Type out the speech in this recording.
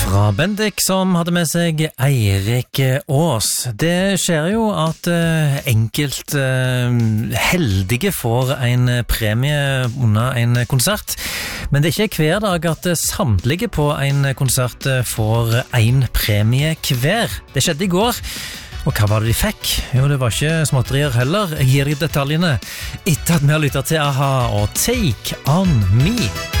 Fra Bendik som hadde med seg Eirik Aas. Det skjer jo at enkelt heldige får en premie under en konsert, men det er ikke hver dag at samtlige på en konsert får en premie hver. Det skjedde i går. Og hva var det de fikk? Jo, det var ikke småtterier heller. Jeg gir deg detaljene etter at vi har lyttet til AHA og Take On Me.